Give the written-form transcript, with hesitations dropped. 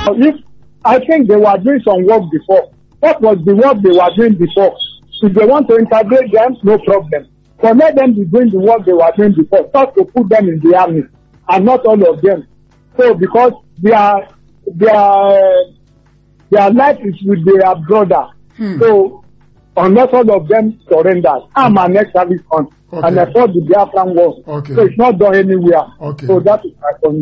If I think they were doing some work before. What was the work they were doing before? If they want to integrate them, no problem. But let them be doing the work they were doing before. Start to put them in the army, and not all of them. So because their life is with their brother. So unless all of them surrender, I'm an ex-service country, and I fought the Biafran war. So it's not done anywhere. So that is my point.